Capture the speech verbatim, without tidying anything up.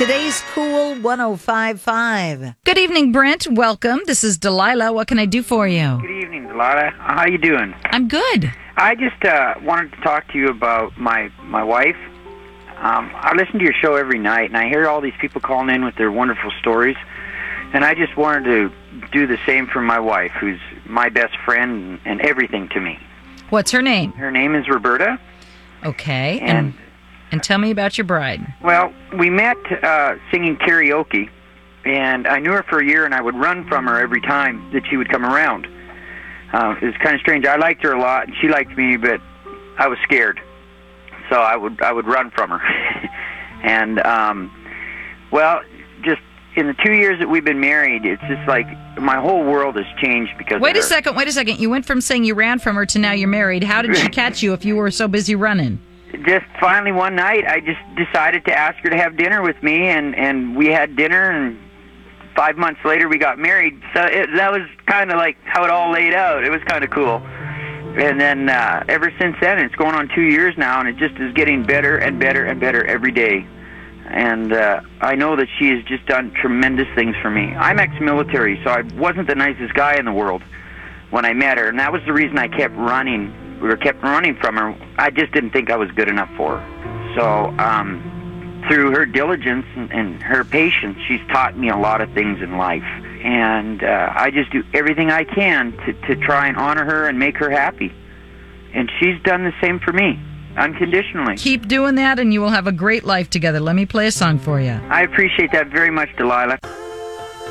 Today's Cool one oh five point five. Good evening, Brent. Welcome. This is Delilah. What can I do for you? Good evening, Delilah. How you doing? I'm good. I just uh, wanted to talk to you about my my wife. Um, I listen to your show every night, and I hear all these people calling in with their wonderful stories. And I just wanted to do the same for my wife, who's my best friend and everything to me. What's her name? Her name is Roberta. Okay. And, and and tell me about your bride. Well, we met uh, singing karaoke, and I knew her for a year, and I would run from her every time that she would come around. Uh, it was kind of strange. I liked her a lot, and she liked me, but I was scared. So I would I would run from her. and, um, well, just in the two years that we've been married, it's just like my whole world has changed because Wait of a her. second, wait a second. You went from saying you ran from her to now you're married. How did she catch you if you were so busy running? Just finally one night, I just decided to ask her to have dinner with me, and, and we had dinner, and five months later we got married. So it, that was kind of like how it all laid out. It was kind of cool. And then uh, ever since then, it's going on two years now, and it just is getting better and better and better every day. And uh, I know that she has just done tremendous things for me. I'm ex-military, so I wasn't the nicest guy in the world when I met her, and that was the reason I kept running. We were kept running from her. I just didn't think I was good enough for her. So um, through her diligence and, and her patience, she's taught me a lot of things in life. And uh, I just do everything I can to, to try and honor her and make her happy. And she's done the same for me, unconditionally. Keep doing that and you will have a great life together. Let me play a song for you. I appreciate that very much, Delilah.